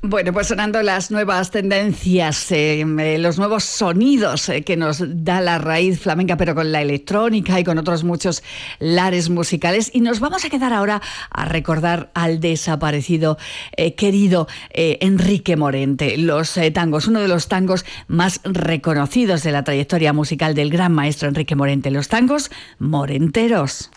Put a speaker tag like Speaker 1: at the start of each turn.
Speaker 1: Bueno, pues sonando las nuevas tendencias, los nuevos sonidos que nos da la raíz flamenca, pero con la electrónica y con otros muchos lares musicales. Y nos vamos a quedar ahora a recordar al desaparecido, querido Enrique Morente. Los tangos, uno de los tangos más reconocidos de la trayectoria musical del gran maestro Enrique Morente, los tangos morenteros.